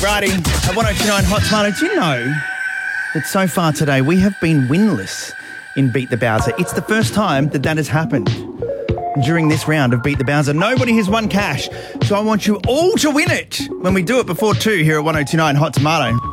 Friday at 1029 Hot Tomato. Do you know that so far today we have been winless in Beat the Bowser? It's the first time that has happened during this round of Beat the Bowser. Nobody has won cash, so I want you all to win it when we do it before 2 here at 1029 Hot Tomato.